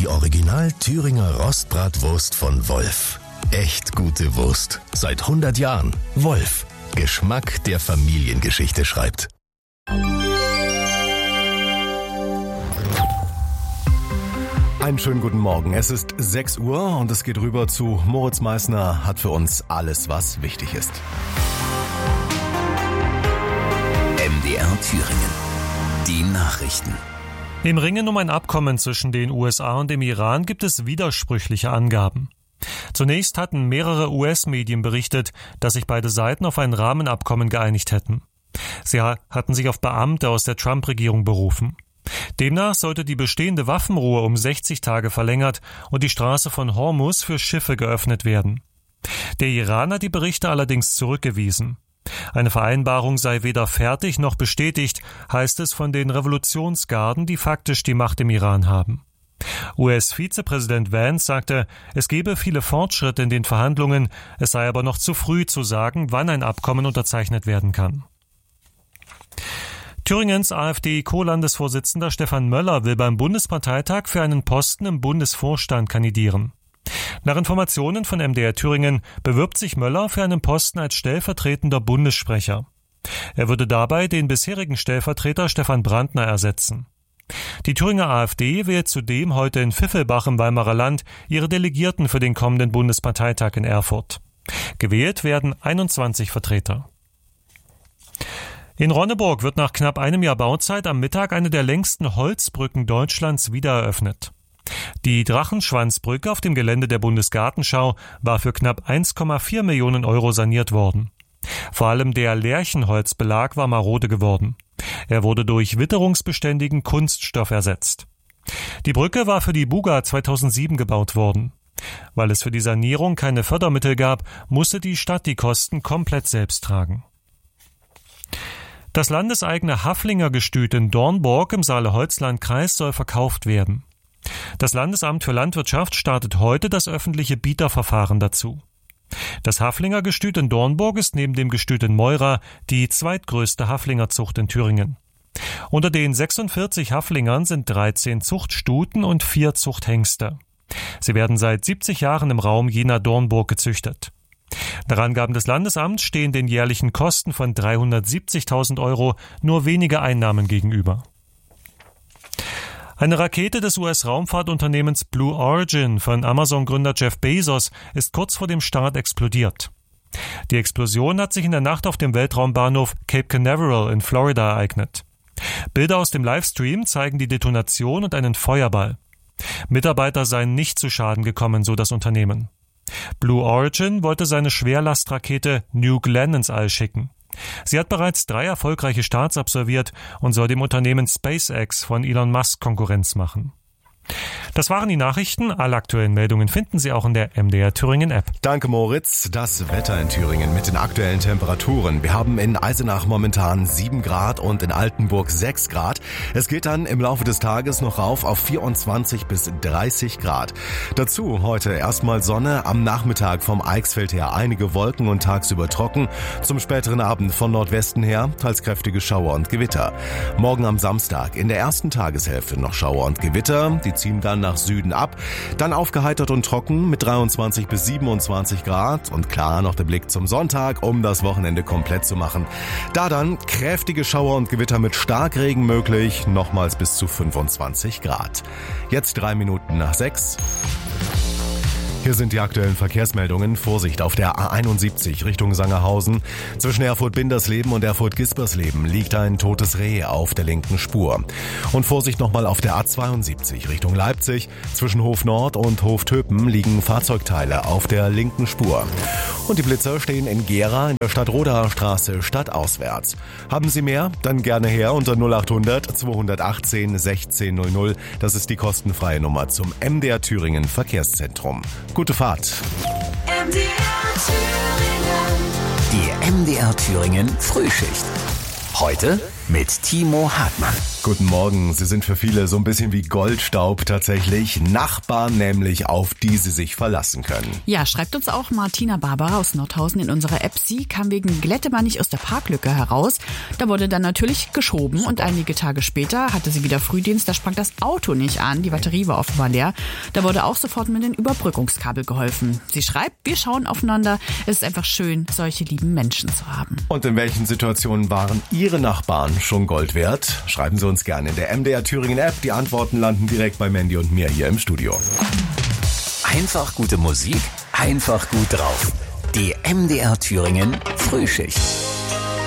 Die Original Thüringer Rostbratwurst von Wolf. Echt gute Wurst. Seit 100 Jahren. Wolf. Geschmack, der Familiengeschichte schreibt. Einen schönen guten Morgen. Es ist 6 Uhr und es geht rüber zu Moritz Meissner hat für uns alles, was wichtig ist. MDR Thüringen. Die Nachrichten. Im Ringen um ein Abkommen zwischen den USA und dem Iran gibt es widersprüchliche Angaben. Zunächst hatten mehrere US-Medien berichtet, dass sich beide Seiten auf ein Rahmenabkommen geeinigt hätten. Sie hatten sich auf Beamte aus der Trump-Regierung berufen. Demnach sollte die bestehende Waffenruhe um 60 Tage verlängert und die Straße von Hormuz für Schiffe geöffnet werden. Der Iran hat die Berichte allerdings zurückgewiesen. Eine Vereinbarung sei weder fertig noch bestätigt, heißt es von den Revolutionsgarden, die faktisch die Macht im Iran haben. US-Vizepräsident Vance sagte, es gebe viele Fortschritte in den Verhandlungen, es sei aber noch zu früh zu sagen, wann ein Abkommen unterzeichnet werden kann. Thüringens AfD-Co-Landesvorsitzender Stefan Möller will beim Bundesparteitag für einen Posten im Bundesvorstand kandidieren. Nach Informationen von MDR Thüringen bewirbt sich Möller für einen Posten als stellvertretender Bundessprecher. Er würde dabei den bisherigen Stellvertreter Stefan Brandner ersetzen. Die Thüringer AfD wählt zudem heute in Pfiffelbach im Weimarer Land ihre Delegierten für den kommenden Bundesparteitag in Erfurt. Gewählt werden 21 Vertreter. In Ronneburg wird nach knapp einem Jahr Bauzeit am Mittag eine der längsten Holzbrücken Deutschlands wieder eröffnet. Die Drachenschwanzbrücke auf dem Gelände der Bundesgartenschau war für knapp 1,4 Millionen Euro saniert worden. Vor allem der Lärchenholzbelag war marode geworden. Er wurde durch witterungsbeständigen Kunststoff ersetzt. Die Brücke war für die Buga 2007 gebaut worden. Weil es für die Sanierung keine Fördermittel gab, musste die Stadt die Kosten komplett selbst tragen. Das landeseigene Haflinger-Gestüt in Dornburg im Saale-Holzland-Kreis soll verkauft werden. Das Landesamt für Landwirtschaft startet heute das öffentliche Bieterverfahren dazu. Das Haflinger-Gestüt in Dornburg ist neben dem Gestüt in Meura die zweitgrößte Haflingerzucht in Thüringen. Unter den 46 Haflingern sind 13 Zuchtstuten und 4 Zuchthengste. Sie werden seit 70 Jahren im Raum Jena-Dornburg gezüchtet. Nach Angaben des Landesamts stehen den jährlichen Kosten von 370.000 Euro nur wenige Einnahmen gegenüber. Eine Rakete des US-Raumfahrtunternehmens Blue Origin von Amazon-Gründer Jeff Bezos ist kurz vor dem Start explodiert. Die Explosion hat sich in der Nacht auf dem Weltraumbahnhof Cape Canaveral in Florida ereignet. Bilder aus dem Livestream zeigen die Detonation und einen Feuerball. Mitarbeiter seien nicht zu Schaden gekommen, so das Unternehmen. Blue Origin wollte seine Schwerlastrakete New Glenn ins All schicken. Sie hat bereits 3 erfolgreiche Starts absolviert und soll dem Unternehmen SpaceX von Elon Musk Konkurrenz machen. Das waren die Nachrichten. Alle aktuellen Meldungen finden Sie auch in der MDR Thüringen App. Danke, Moritz. Das Wetter in Thüringen mit den aktuellen Temperaturen. Wir haben in Eisenach momentan 7 Grad und in Altenburg 6 Grad. Es geht dann im Laufe des Tages noch rauf auf 24 bis 30 Grad. Dazu heute erstmal Sonne, am Nachmittag vom Eichsfeld her einige Wolken und tagsüber trocken. Zum späteren Abend von Nordwesten her teils kräftige Schauer und Gewitter. Morgen am Samstag in der ersten Tageshälfte noch Schauer und Gewitter. Die ziehen dann nach Süden ab. Dann aufgeheitert und trocken mit 23 bis 27 Grad. Und klar noch der Blick zum Sonntag, um das Wochenende komplett zu machen. Da dann kräftige Schauer und Gewitter mit Starkregen möglich. Nochmals bis zu 25 Grad. Jetzt 3 Minuten nach 6. Hier sind die aktuellen Verkehrsmeldungen. Vorsicht auf der A71 Richtung Sangerhausen. Zwischen Erfurt-Bindersleben und Erfurt-Gispersleben liegt ein totes Reh auf der linken Spur. Und Vorsicht nochmal auf der A72 Richtung Leipzig. Zwischen Hof Nord und Hof Töpen liegen Fahrzeugteile auf der linken Spur. Und die Blitzer stehen in Gera in der Stadtrodaer Straße stadtauswärts. Haben Sie mehr? Dann gerne her unter 0800 218 1600. Das ist die kostenfreie Nummer zum MDR Thüringen Verkehrszentrum. Gute Fahrt. MDR Thüringen. Die MDR Thüringen Frühschicht. Heute mit Timo Hartmann. Guten Morgen. Sie sind für viele so ein bisschen wie Goldstaub tatsächlich. Nachbarn nämlich, auf die sie sich verlassen können. Ja, schreibt uns auch Martina Barbara aus Nordhausen in unserer App. Sie kam wegen Glättemann nicht aus der Parklücke heraus. Da wurde dann natürlich geschoben und einige Tage später hatte sie wieder Frühdienst. Da sprang das Auto nicht an, die Batterie war offenbar leer. Da wurde auch sofort mit den Überbrückungskabel geholfen. Sie schreibt, wir schauen aufeinander. Es ist einfach schön, solche lieben Menschen zu haben. Und in welchen Situationen waren Ihre Nachbarn schon Gold wert? Schreiben Sie uns gerne in der MDR Thüringen App. Die Antworten landen direkt bei Mandy und mir hier im Studio. Einfach gute Musik, einfach gut drauf. Die MDR Thüringen Frühschicht.